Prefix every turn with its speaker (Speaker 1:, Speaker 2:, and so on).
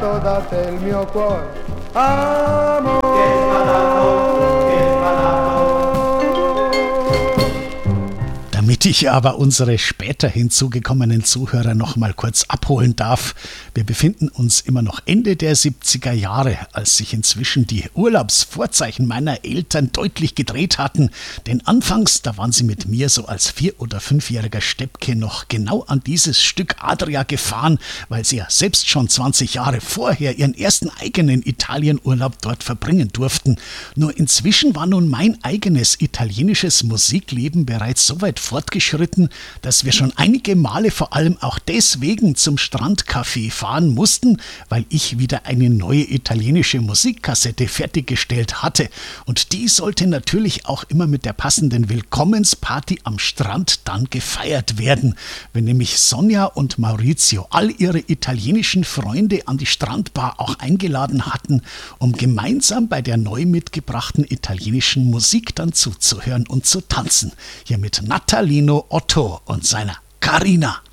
Speaker 1: date il mio cuore, amore.
Speaker 2: Damit ich aber unsere später hinzugekommenen Zuhörer noch mal kurz abholen darf, wir befinden uns immer noch Ende der 70er Jahre, als sich inzwischen die Urlaubsvorzeichen meiner Eltern deutlich gedreht hatten, denn anfangs, da waren sie mit mir so als 4- oder 5-jähriger Steppke noch genau an dieses Stück Adria gefahren, weil sie ja selbst schon 20 Jahre vorher ihren ersten eigenen Italienurlaub dort verbringen durften. Nur inzwischen war nun mein eigenes italienisches Musikleben bereits so weit fortgeschritten, dass wir schon einige Male vor allem auch deswegen zum Strandcafé fahren mussten, weil ich wieder eine neue italienische Musikkassette fertiggestellt hatte. Und die sollte natürlich auch immer mit der passenden Willkommensparty am Strand dann gefeiert werden. Wenn nämlich Sonja und Maurizio all ihre italienischen Freunde an die Strandbar auch eingeladen hatten, um gemeinsam bei der neu mitgebrachten italienischen Musik dann zuzuhören und zu tanzen. Hier mit Natalino Otto und seiner Carina.